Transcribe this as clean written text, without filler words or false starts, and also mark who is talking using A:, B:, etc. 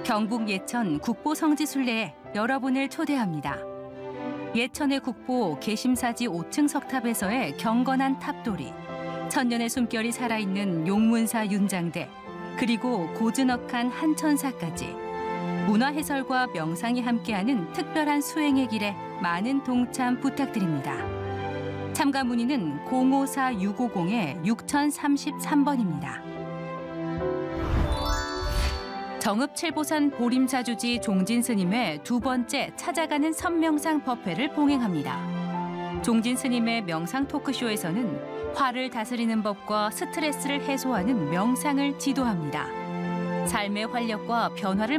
A: 경북 예천 국보 성지순례에 여러분을 초대합니다. 예천의 국보 계심사지 5층 석탑에서의 경건한 탑돌이, 천년의 숨결이 살아있는 용문사 윤장대, 그리고 고즈넉한 한천사까지 문화 해설과 명상이 함께하는 특별한 수행의 길에 많은 동참 부탁드립니다. 참가 문의는 054-650-6033번입니다. 정읍칠보산 보림사주지 종진스님의 두 번째 찾아가는 선명상 법회를 봉행합니다. 종진스님의 명상 토크쇼에서는 화를 다스리는 법과 스트레스를 해소하는 명상을 지도합니다. 삶의 활력과 변화를